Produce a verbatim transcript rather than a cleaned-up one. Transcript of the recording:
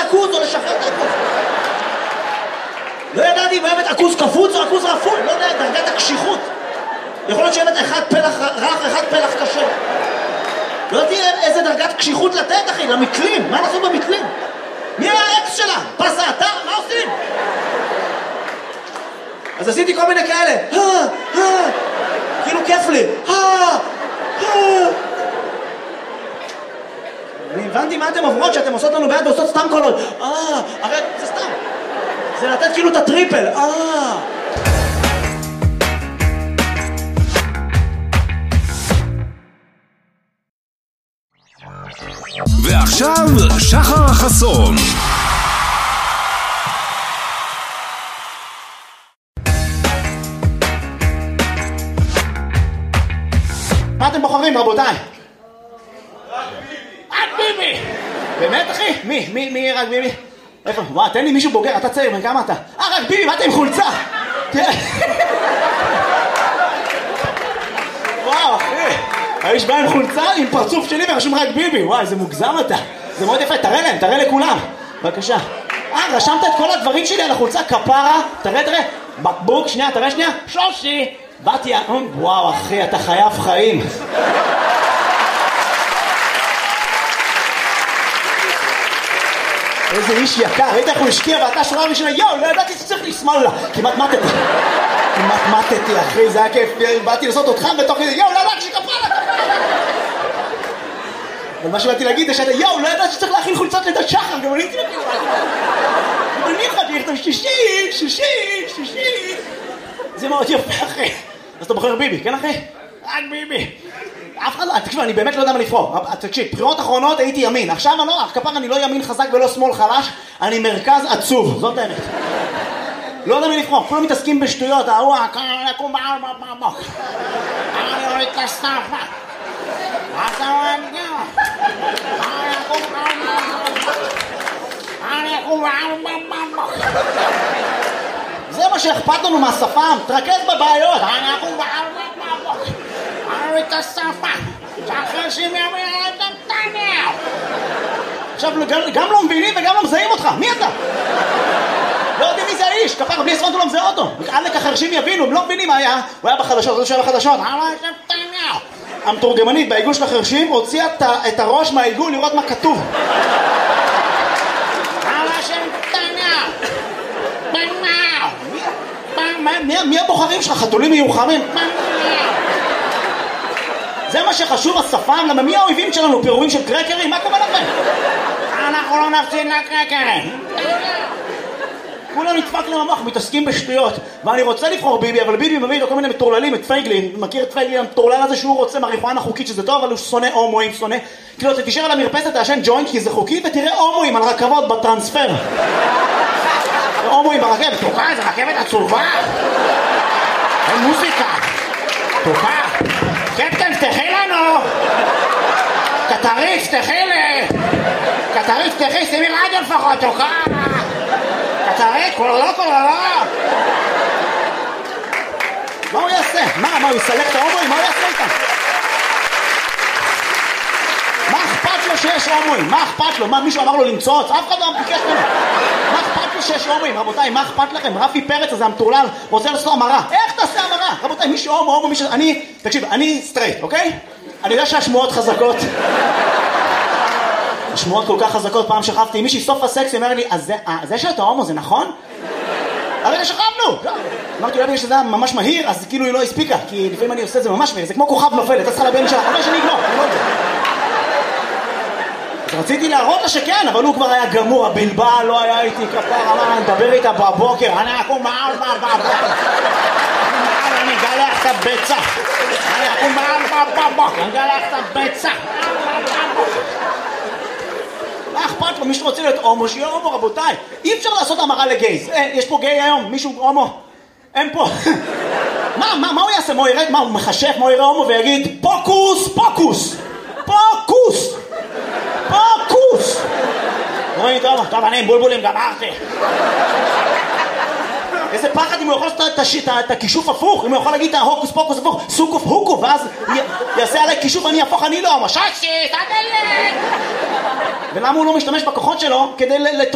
עכוז או לשחרר את העכוז. לא ידעתי באמת עכוז קפוץ או עכוז רפוי, לא יודע, דרגת הקשיחות. יכול להיות שבאמת אחד פלח רך, אחד פלח קשה. לא תראה איזה דרגת קשיחות לתת, אחי, למתלים. מה נעשו במתלים? מי האקס שלה? פסה אתה? מה עושים? אז עשיתי כל מיני כאלה. כאילו כיף לי. אני הבנתי מה אתם עוברות שאתם עושות לנו ביד ועושות סתם קולות. אה, הרי זה סתם. זה לתת כאילו את הטריפל. אה. ועכשיו שחר חסון. מה אתם בוחרים רבותיי? רק ביבי. רק ביבי. באמת אחי? מי? מי? מי רק ביבי? איפה? וואו, תן לי מישהו בוגר, אתה צעיר, בן כמה אתה? אה, רק ביבי, מה אתה עם חולצה? וואו אחי, האיש בא עם חולצה עם פרצוף שלי ורשום רק ביבי. וואי, זה מוגזם אתה. זה מאוד יפה, תראה להם, תראה לכולם. בבקשה. אה, רשמת את כל הדברים שלי על החולצה, כפרה. תראה, תראה. בקבוק, שנייה, תראה שנייה. שושי. באתי, וואו אחי, אתה חייב חיים. איזה איש יקר, ראית איך הוא השקיע ואתה שורה ראשונה, יואו, לא ידעתי שצריך לשמאל לה. כמעט מתתי. כמעט מתתי, אחי, זה היה כיף. באתי לעשות אותך בתוך כזה, יואו, לא ידעתי שכפרה. אבל מה שבאתי להגיד זה שאתה, יואו, לא ידעתי שצריך להכין חולצות לידת שחר, גם אני הייתי להכין. אבל אני יכולתי לכתוב שישי, שישי, שישי. זה מאוד יפה, אחי. אז אתה בוחר ביבי, כן אחי? רק ביבי. אף אחד לא, תקשיב, אני באמת לא יודע מה לבחור. תקשיב, בחירות אחרונות הייתי ימין. עכשיו אני לא, כפר אני לא ימין חזק ולא שמאל חלש, אני מרכז עצוב, זאת האמת. לא יודע מה לבחור, כולם מתעסקים בשטויות, ההוא, כאן יקום בעל בבוק. אני רואה את הסטאפה. מה אתה רואה את זה? כאן יקום בעל בבוק. כאן יקום בעל בבוק. זה מה שאכפת לנו מהשפם, תרכז בבעיות. אני יקום בעל בבוק. אני רואה את הסטאפה. שאחרי שהם יאמר את נתניהו. עכשיו, גם לא מבינים וגם לא מזהים אותך. מי אתה? לא יודעים מי זה האיש, כפר, בלי עשרות הוא לא מזהה אותו. עלק החרשים יבינו, הם לא מבינים מה היה. הוא היה בחדשות, זה שהיה בחדשות. המתורגמנית בעיגול של החרשים הוציאה את הראש מהעיגול לראות מה כתוב. מי הבוחרים שלך? חתולים מיוחמים? זה מה שחשוב, השפם, למה מי האויבים שלנו? פירורים של קרקרים? מה קורה לכם? אנחנו לא נפסיד לקרקרים. כולם נדפק להם המוח, מתעסקים בשטויות. ואני רוצה לבחור ביבי, אבל ביבי מביא לו כל מיני מטורללים, את פייגלין. מכיר את פייגלין, המטורלל הזה שהוא רוצה מריחואנה חוקית, שזה טוב, אבל הוא שונא הומואים, שונא. כאילו, אתה תישאר על המרפסת, תעשן ג'וינט, כי זה חוקי, ותראה הומואים על רכבות בטרנספר. הומואים ברכבת, תוקע, זה רכבת עצובה. אין מוזיקה. תוקע. קפטן, תחי לנו. קטריץ, תחי לי. קטריץ, תחי, שימי רדיו לפחות, תוקע. קטריץ, כולה לא, כולה לא. מה הוא יעשה? מה, מה, הוא יסלק את ההומואים? מה הוא יעשה איתם? מה אכפת לו שיש הומואים? מה אכפת לו? מה, מישהו אמר לו למצוץ? אף אחד לא ביקש ממנו. מה אכפת לו שיש הומואים? רבותיי, מה אכפת לכם? רפי פרץ הזה המטורלל רוצה לעשות המרה. איך תעשה המרה? רבותיי, מישהו הומו, הומו, מישהו... אני, תקשיב, אני סטרייט, אוקיי? אני יודע שהשמועות חזקות. השמועות כל כך חזקות. פעם שכבתי עם מישהי סוף הסקס, היא אומר לי, אז זה שאתה הומו זה נכון? הרי שכבנו! אמרתי, אולי בגלל שזה היה ממש מהיר, אז כאילו היא לא הספיקה, כי לפעמים אני עושה את זה ממש מהיר, זה כמו כוכב נופל, אתה צריכה לבן שלה, חמש שאני אגנור, אני לא יודע. אז רציתי להראות לה שכן, אבל הוא כבר היה גמור, הבלבל לא היה איתי כפר, אמר, אני מדבר איתה בבוקר, אני אקום מעל בבוקר, אני אגלח את הביצה, אני אקום מעל בבוקר, אני אגלח את הביצה. מה אכפת לו? מישהו רוצה להיות הומו, שיהיה הומו רבותיי. אי אפשר לעשות המרה לגייז. אה, יש פה גיי היום, מישהו הומו. אין פה. מה, מה, מה הוא יעשה? מה הוא ירד? מה, הוא מחשף? מה הוא יראה הומו ויגיד פוקוס, פוקוס, פוקוס, פוקוס. רואים טוב, טוב, אני עם בולבולים גמרתי. איזה פחד אם הוא יכול לעשות את הכישוף הפוך, אם הוא יכול להגיד את ההוקוס פוקוס הפוך, סוקוף הוקו, ואז יעשה עליי כישוף, אני הפוך, אני לא, מששי, תדלת. ולמה הוא לא משתמש בכוחות שלו כדי